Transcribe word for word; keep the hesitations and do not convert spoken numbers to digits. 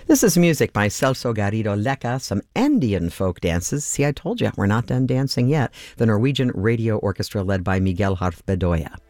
This is music by Celso Garrido Lecca, some Andean folk dances. See, I told you, we're not done dancing yet. The Norwegian Radio Orchestra led by Miguel Harth Bedoya.